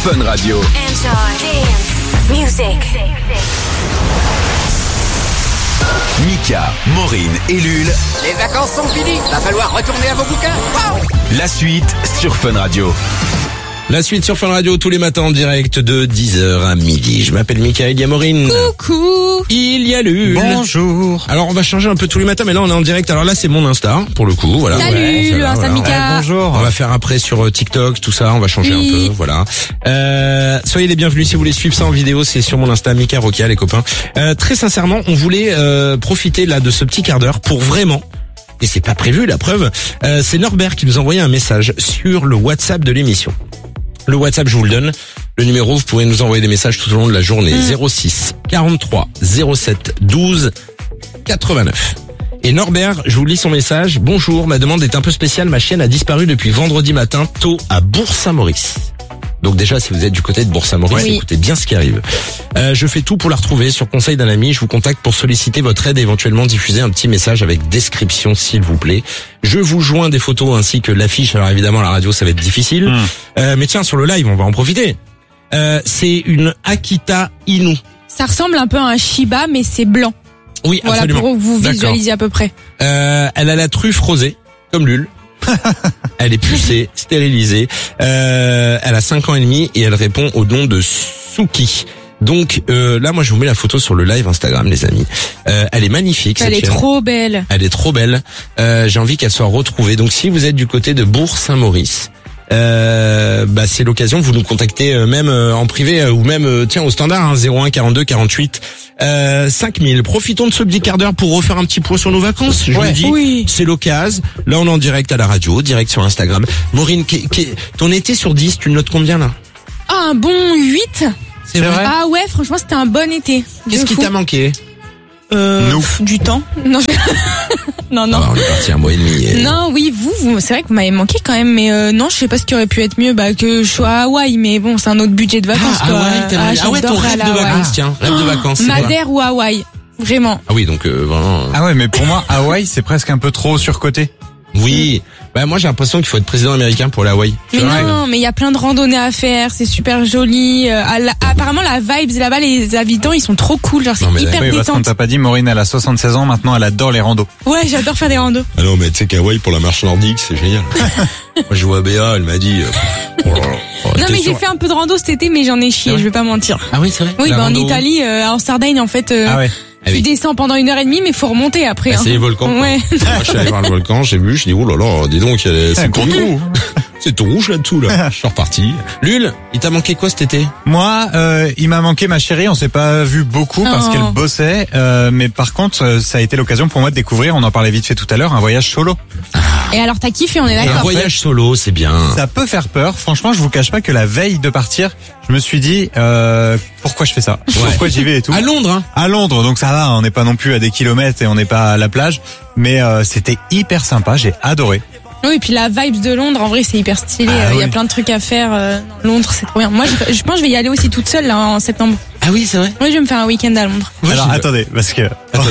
Fun Radio. Enjoy dance music. Mika, Maureen et Lul. Les vacances sont finies, va falloir retourner à vos bouquins. Wow. La suite sur Fun Radio. La suite sur Fun Radio tous les matins en direct de 10h à midi. Je m'appelle Mika, il y a Maureen. Coucou. Il y a Lul. Bonjour. Alors on va changer un peu tous les matins, mais là on est en direct. Alors là c'est mon Insta, pour le coup. Voilà. Salut, ça va, Insta voilà. Mika. Bonjour. On va faire après sur TikTok, tout ça, on va changer un peu, voilà. Soyez les bienvenus si vous voulez suivre ça en vidéo, c'est sur mon Insta Mika Rokia les copains. Très sincèrement, on voulait profiter là de ce petit quart d'heure pour vraiment, et c'est pas prévu la preuve, c'est Norbert qui nous a envoyé un message sur le WhatsApp de l'émission. Le WhatsApp, je vous le donne. Le numéro, vous pourrez nous envoyer des messages tout au long de la journée. 06 43 07 12 89. Et Norbert, je vous lis son message. Bonjour, ma demande est un peu spéciale. Ma chienne a disparu depuis vendredi matin, tôt à Bourg-Saint-Maurice. Donc déjà, si vous êtes du côté de Bourg-Saint-Maurice, écoutez bien ce qui arrive. Je fais tout pour la retrouver. Sur conseil d'un ami, je vous contacte pour solliciter votre aide et éventuellement diffuser un petit message avec description, s'il vous plaît. Je vous joins des photos ainsi que l'affiche. Alors évidemment, à la radio, ça va être difficile. Mais tiens, sur le live, on va en profiter. C'est une Akita Inu. Ça ressemble un peu à un Shiba, mais c'est blanc. Oui, Voilà, absolument. pour que vous visualisiez à peu près. Elle a la truffe rosée, comme Lul. Elle est pucée, stérilisée. Elle a 5 ans et demi et elle répond au nom de Suki. Donc là, moi, je vous mets la photo sur le live Instagram, les amis. Elle est magnifique. Elle est cette chienne. trop belle. Elle est trop belle. J'ai envie qu'elle soit retrouvée. Donc, si vous êtes du côté de Bourg-Saint-Maurice, c'est l'occasion. Vous nous contactez même en privé ou même tiens au standard 01 42 48 5000. Profitons de ce petit quart d'heure pour refaire un petit point sur nos vacances. Je vous dis, Oui. c'est l'occasion. Là, on est en direct à la radio, direct sur Instagram. Maureen, ton été sur 10, tu le notes combien là? Ah, un bon 8. C'est vrai. Ah ouais, franchement, c'était un bon été. Qu'est-ce De qui fou. t'a manqué? Du temps. Non, non. Ah, on est parti un mois et demi. Non, oui, vous, c'est vrai que vous m'avez manqué quand même, mais non, je sais pas ce qui aurait pu être mieux, que je sois à Hawaï, mais bon, c'est un autre budget de vacances, quoi. Ah ouais, ton j'adorerais rêve aller de à Hawaï. vacances, tiens, rêve de vacances. c'est quoi? Madère ou Hawaï, vraiment. Ah oui, donc vraiment. Ah ouais, mais pour moi, Hawaï, c'est presque un peu trop surcoté. Oui. Bah moi j'ai l'impression qu'il faut être président américain pour aller à Hawaï. Mais non, mais il y a plein de randonnées à faire, c'est super joli. Apparemment la vibes là-bas, les habitants ils sont trop cool, genre c'est Non, mais hyper Oui, parce qu'on détente. t'a pas dit, Maureen, elle a 76 ans, maintenant elle adore les randos. Ouais, j'adore faire des randos. Ah non mais tu sais qu'Hawaï pour la marche nordique c'est génial. Moi je vois Béa, elle m'a dit. Non mais j'ai fait un peu de rando cet été, mais j'en ai chié, Ah ouais. je vais pas mentir. Ah oui c'est vrai. Oui, La en rando. Italie, en Sardaigne en fait. Ah ouais. Ah Tu oui. descends pendant 1h30, mais faut remonter après. Ah, c'est les volcans. quoi. Ouais. Moi je suis allé voir le volcan, j'ai vu, je dis oh là là, dis donc c'est gros trou. C'est tout rouge là-dessous là. Je suis reparti. Lul, il t'a manqué quoi cet été? Moi, il m'a manqué ma chérie, on s'est pas vu beaucoup parce Oh. qu'elle bossait, mais par contre, ça a été l'occasion pour moi de découvrir, on en parlait vite fait tout à l'heure, un voyage solo. Et alors t'as kiffé, on est Un d'accord. voyage solo, c'est bien. Ça peut faire peur, franchement, je vous cache pas que la veille de partir, je me suis dit, pourquoi je fais ça? Pourquoi j'y vais et tout? À Londres, hein. À Londres, donc ça va, on n'est pas non plus à des kilomètres et on n'est pas à la plage, mais c'était hyper sympa, j'ai adoré. Oui, et puis la vibes de Londres, en vrai, c'est hyper stylé. Il y a oui. plein de trucs à faire. Dans Londres, c'est trop bien. Moi, je pense que je vais y aller aussi toute seule là en septembre. Ah oui c'est vrai. Oui, je vais me faire un week-end à Londres. Alors attendez, parce que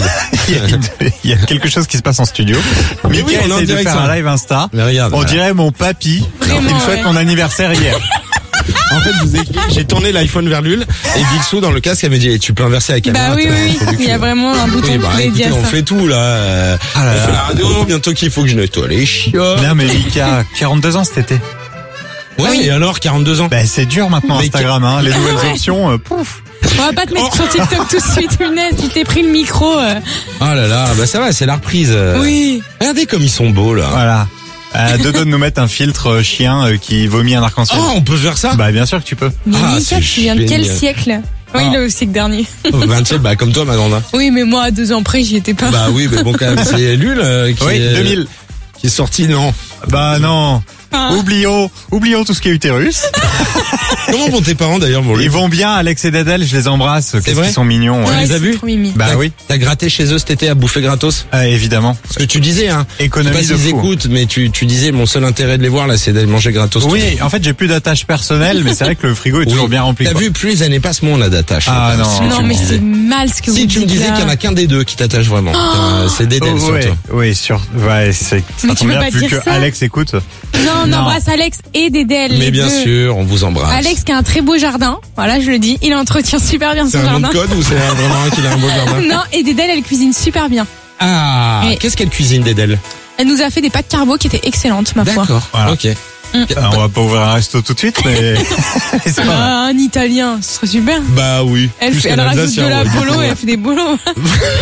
il y a quelque chose qui se passe en studio. Mika oui, on est en essaie de direct, faire ça. un live Insta. Mais regarde. On voilà. dirait mon papy Vraiment, qui me souhaite ouais. mon anniversaire hier. En fait, je vous explique, j'ai tourné l'iPhone vers Lul et Bixou dans le casque, elle me dit eh, tu peux inverser la caméra. Bah oui, t'as oui, un truc il y a vraiment un bouton Oui, bah, dédié écoutez, à on ça. fait tout là. Ah là On fait là. la radio, bientôt qu'il faut que je nettoie les chiottes. Non mais Mika, 42 ans cet été. Ouais, et alors 42 ans. Ben c'est dur maintenant Mais Instagram, hein, les nouvelles options. Pouf. On va pas te mettre sur TikTok tout de suite, punaise. Tu t'es pris le micro. Oh là là, bah ça va, c'est la reprise. Oui. Regardez comme ils sont beaux là. Voilà. Deux doigts de nous mettre un filtre chien qui vomit un arc-en-ciel. Oh, on peut faire ça? Bah bien sûr que tu peux. Mais Ah, Mika, c'est tu viens de quel génial. siècle? Oui, Ah. le siècle dernier. 27, bah comme toi ma grande. Oui, mais moi, 2 ans après, j'y étais pas. Bah oui, mais bon quand même, c'est Lul qui, Oui, est, 2000. qui est sorti, non. Bah non. Ah. Oublions tout ce qui est utérus. Comment vont tes parents d'ailleurs pour lui? Ils vont bien, Alex et Dadel, je les embrasse. Qu'est-ce vrai qu'ils sont mignons. Ouais. Ouais. les as c'est vus trop mimi. Bah oui, T'as gratté chez eux cet été à bouffer gratos? évidemment. Ce que tu disais, hein. Je sais Économie pas de s'ils fou. écoutent, mais tu disais mon seul intérêt de les voir là, c'est d'aller manger gratos. Oui, en fait, j'ai plus d'attache personnelle, mais c'est vrai que le frigo est toujours bien rempli. T'as quoi. vu, plus les années passent, moins on a d'attache. Ah non. Si tu Non, me mais disais. c'est mal ce que vous Si dites. tu me disais là. qu'il y en a qu'un des deux qui t'attache vraiment. C'est Dédel sur ouais, toi. oui, ouais, c'est. Mais Ça tu tombe peux bien, pas plus dire que ça. Alex écoute. Non, on Non. embrasse Alex et Dédel. Mais les bien deux. sûr, on vous embrasse. Alex qui a un très beau jardin. Voilà, je le dis. Il entretient super bien c'est son un nom jardin. de code ou c'est vraiment un qu'il a un beau jardin? Non, et Dédel, elle cuisine super bien. Ah, Et- qu'est-ce qu'elle cuisine d'Edel? Elle nous a fait des pâtes carbo qui étaient excellentes, ma foi. D'accord, Voilà. ok. On va pas ouvrir un resto tout de suite, mais c'est pas mal. Un italien, ce serait super. Bah oui. Elle Plus qu'un rajoute de Alsacien, la ouais, du bolo coup, et ouais. elle fait des bolos.